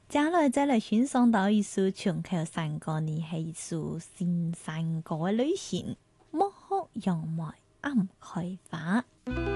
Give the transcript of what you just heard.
接下來再來欣賞到一首全球山歌，呢係一首新山歌嘅類型，莫學楊梅暗開花。